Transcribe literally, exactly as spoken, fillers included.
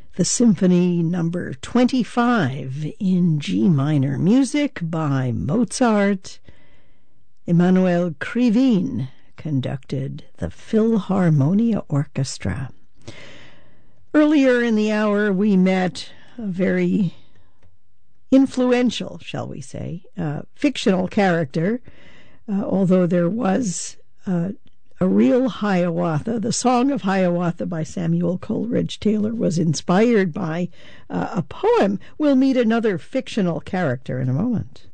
the Symphony Number twenty-five in G minor music by Mozart. Emanuel Krivine conducted the Philharmonia Orchestra. Earlier in the hour, we met a very influential, shall we say, uh, fictional character, uh, although there was uh, a real Hiawatha. The Song of Hiawatha by Samuel Coleridge Taylor was inspired by uh, a poem. We'll meet another fictional character in a moment.